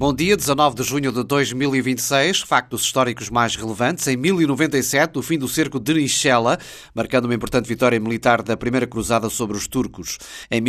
Bom dia, 19 de junho de 2026, factos históricos mais relevantes. Em 1097, o fim do cerco de Richela, marcando uma importante vitória militar da Primeira Cruzada sobre os turcos. Em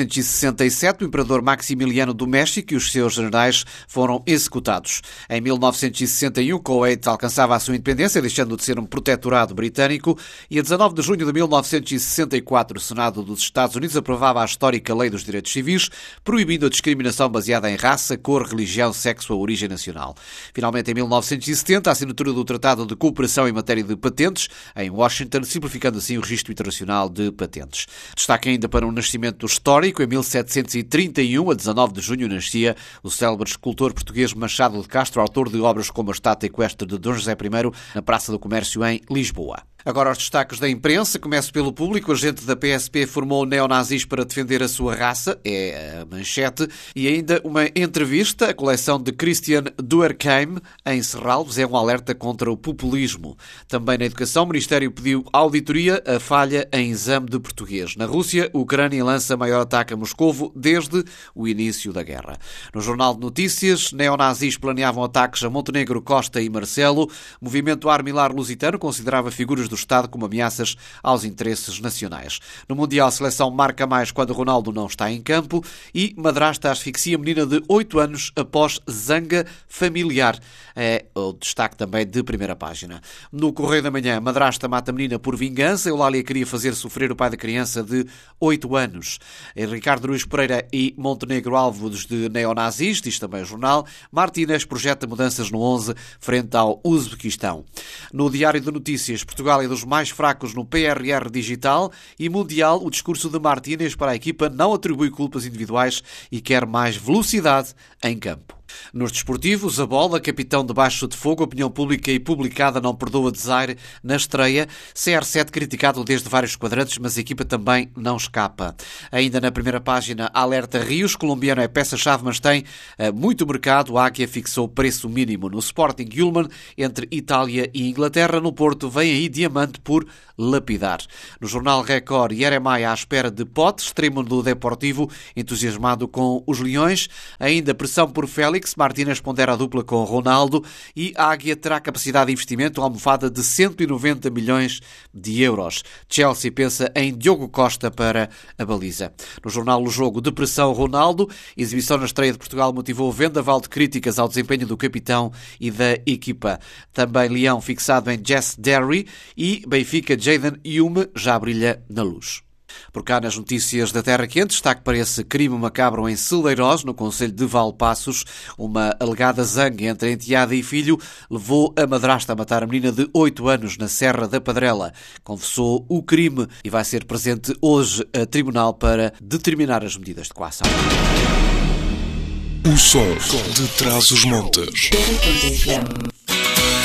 1867, o imperador Maximiliano do México e os seus generais foram executados. Em 1961, Kuwait alcançava a sua independência, deixando de ser um protetorado britânico. E a 19 de junho de 1964, o Senado dos Estados Unidos aprovava a histórica Lei dos Direitos Civis, proibindo a discriminação baseada em raça, cor, religião, sexo ou origem nacional. Finalmente, em 1970, a assinatura do Tratado de Cooperação em Matéria de Patentes, em Washington, simplificando assim o Registro Internacional de Patentes. Destaque ainda para um nascimento histórico. Em 1731, a 19 de junho, nascia o célebre escultor português Machado de Castro, autor de obras como a estátua equestre de Dom José I, na Praça do Comércio, em Lisboa. Agora os destaques da imprensa. Começo pelo público. O agente da PSP formou neonazis para defender a sua raça. É a manchete. E ainda uma entrevista. A coleção de Christian Duerkheim em Serralves é um alerta contra o populismo. Também na educação, o Ministério pediu auditoria a falha em exame de português. Na Rússia, a Ucrânia lança maior ataque a Moscovo desde o início da guerra. No Jornal de Notícias, neonazis planeavam ataques a Montenegro, Costa e Marcelo. O movimento Armilar Lusitano considerava figuras do Estado como ameaças aos interesses nacionais. No Mundial, a seleção marca mais quando Ronaldo não está em campo e madrasta asfixia menina de 8 anos após zanga familiar. É o destaque também de primeira página. No Correio da Manhã, madrasta mata menina por vingança. Eulália queria fazer sofrer o pai da criança de 8 anos. Ricardo Luís Pereira e Montenegro alvos de neonazis, diz também o jornal. Martínez projeta mudanças no 11 frente ao Uzbequistão. No Diário de Notícias, Portugal é dos mais fracos no PRR digital e mundial. O discurso de Martínez para a equipa não atribui culpas individuais e quer mais velocidade em campo. Nos desportivos, a bola, capitão debaixo de fogo, opinião pública e publicada não perdoa desaire na estreia. CR7 criticado desde vários quadrantes, mas a equipa também não escapa. Ainda na primeira página, alerta Rios, colombiano é peça-chave, mas tem muito mercado. A Águia fixou preço mínimo. No Sporting Ullmann, entre Itália e Inglaterra. No Porto, vem aí Diamante por lapidar. No Jornal Record, Jeremiah à espera de Pote, extremo do Deportivo, entusiasmado com os Leões. Ainda pressão por Félix, Martínez pondera a dupla com Ronaldo e a Águia terá capacidade de investimento, uma almofada de 190 milhões de euros. Chelsea pensa em Diogo Costa para a baliza. No jornal O Jogo, depressão Ronaldo, exibição na estreia de Portugal motivou vendaval de críticas ao desempenho do capitão e da equipa. Também Leão fixado em Jess Derry e Benfica Jayden Hume já brilha na luz. Por cá, nas notícias da Terra Quente, destaque para esse crime macabro em Celeiros, no concelho de Valpassos. Uma alegada zanga entre enteada e filho levou a madrasta a matar a menina de 8 anos na Serra da Padrela. Confessou o crime e vai ser presente hoje a tribunal para determinar as medidas de coação. O som de Trás-os-Montes.